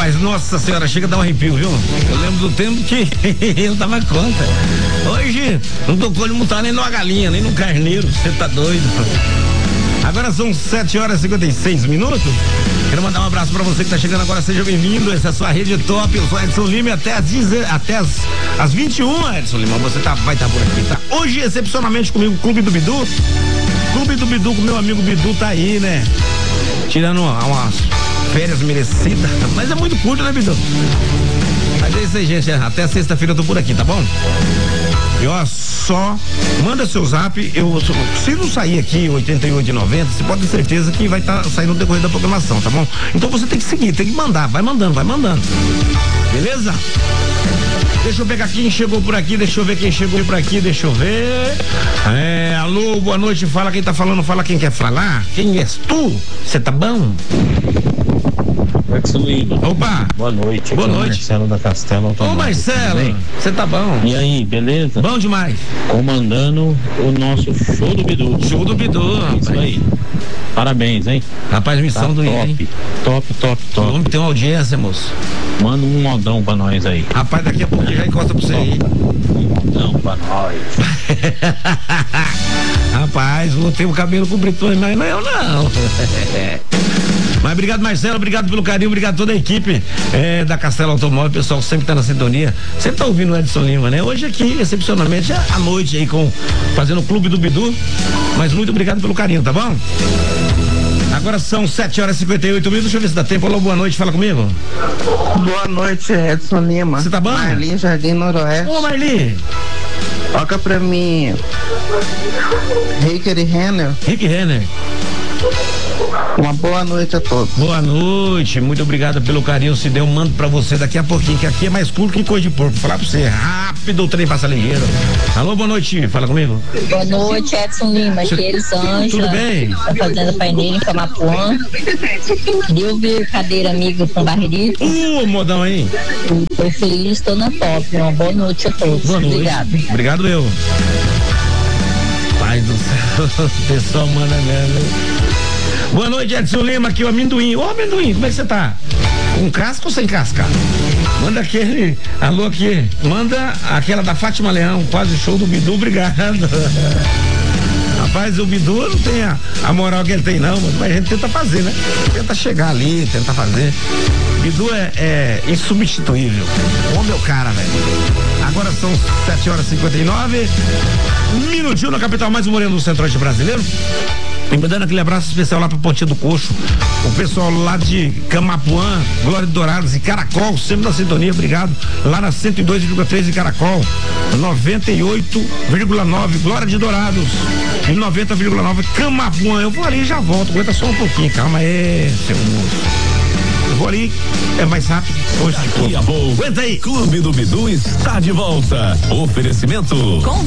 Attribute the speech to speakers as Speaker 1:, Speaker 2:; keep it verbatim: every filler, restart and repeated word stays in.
Speaker 1: rapaz, nossa senhora, chega a dar um arrepio, viu? Eu lembro do tempo que eu dava conta. Hoje, não tô colho montar nem numa galinha, nem num carneiro, você tá doido. Agora são sete horas e cinquenta e seis minutos. Quero mandar um abraço pra você que tá chegando agora, seja bem-vindo. Essa é a sua rede top. Eu sou Edson Lima e até as, até as, as vinte e uma, Edson Lima, você tá, vai estar tá por aqui, tá? Hoje, excepcionalmente comigo, Clube do Bidu. Clube do Bidu, com meu amigo Bidu tá aí, né? Tirando umas férias merecidas. Mas é muito curto, né, Bidu? Mas é isso aí, gente. Até sexta-feira eu tô por aqui, tá bom? E ó, só manda seu zap. Eu, se não sair aqui oitenta e oito e noventa, você pode ter certeza que vai estar tá saindo no decorrer da programação, tá bom? Então você tem que seguir, tem que mandar, vai mandando, vai mandando. Beleza? Deixa eu pegar quem chegou por aqui, deixa eu ver quem chegou por aqui, deixa eu ver. É, alô, boa noite, fala quem tá falando, fala quem quer falar. Quem és tu? Você tá bom?
Speaker 2: Edson Lima.
Speaker 1: Opa!
Speaker 2: Boa noite.
Speaker 1: Boa
Speaker 2: aqui
Speaker 1: noite.
Speaker 2: É Marcelo da Castelo Automóvel.
Speaker 1: Ô Marcelo, você tá bom?
Speaker 2: E aí, beleza?
Speaker 1: Bom demais.
Speaker 2: Comandando o nosso show do Bidu.
Speaker 1: Show do Bidu, rapaz.
Speaker 2: Isso aí. Parabéns, hein?
Speaker 1: Rapaz, missão
Speaker 2: tá
Speaker 1: do
Speaker 2: top,
Speaker 1: hein?
Speaker 2: top, top, top.
Speaker 1: Vamos ter uma audiência, moço.
Speaker 2: Manda um modão pra nós aí.
Speaker 1: Rapaz, daqui a pouco já encosta pra você aí.
Speaker 2: Um modão pra nós.
Speaker 1: Rapaz, vou ter o cabelo comprido, mas não é eu não. Mas obrigado, Marcelo, obrigado pelo carinho, obrigado a toda a equipe é, da Castelo Automóvel, o pessoal sempre tá na sintonia, sempre tá ouvindo o Edson Lima, né? Hoje aqui, excepcionalmente, à noite aí, com, fazendo o Clube do Bidu, mas muito obrigado pelo carinho, tá bom? Agora são sete horas e cinquenta e oito minutos, deixa eu ver se dá tempo. Alô, boa noite, fala comigo.
Speaker 3: Boa noite, Edson Lima.
Speaker 1: Você tá bom?
Speaker 3: Marli, Jardim Noroeste.
Speaker 1: Ô, Marli.
Speaker 3: Toca pra mim Rick e Renner.
Speaker 1: Rick Renner.
Speaker 3: Uma boa noite a todos.
Speaker 1: Boa noite, muito obrigado pelo carinho. Se deu, mando pra você daqui a pouquinho, que aqui é mais curto que coisa de porco. Vou falar pra você, rápido, o trem passa ligeiro. Alô, boa noite, fala comigo.
Speaker 4: Boa noite, Edson Lima, aqui é Elisângela.
Speaker 1: Tudo bem?
Speaker 4: Tá fazendo paineira em Camapuã. Queria ouvir Cadeira Amigo com Barrito.
Speaker 1: Uh, modão aí.
Speaker 4: Tô feliz, tô na top. Uma boa noite a todos.
Speaker 1: Boa noite.
Speaker 4: Obrigado.
Speaker 1: Obrigado, eu. Pai do céu, o pessoal manda mesmo. Boa noite, Edson Lima, aqui o amendoim. Ô, amendoim, como é que você tá? Com casca ou sem casca? Manda aquele, alô aqui, manda aquela da Fátima Leão, quase show do Bidu, obrigado. Rapaz, o Bidu não tem a, a moral que ele tem não, mas a gente tenta fazer, né? Tenta chegar ali, tenta fazer. Bidu é, é insubstituível. Ô, meu cara, velho. Agora são sete horas e cinquenta e nove minutinho na capital mais morena do Centro-Oeste brasileiro. E mandando aquele abraço especial lá pra Pontinha do Coxo, o pessoal lá de Camapuã, Glória de Dourados e Caracol, sempre na sintonia, obrigado. Lá na cento e dois vírgula três de Caracol, noventa e oito vírgula nove Glória de Dourados e noventa vírgula nove Camapuã. Eu vou ali e já volto, aguenta só um pouquinho, calma aí, seu moço. Eu vou ali, é mais rápido. Hoje
Speaker 5: Daqui a pouco,
Speaker 1: aguenta aí.
Speaker 5: Clube do Bidu está de volta. Oferecimento.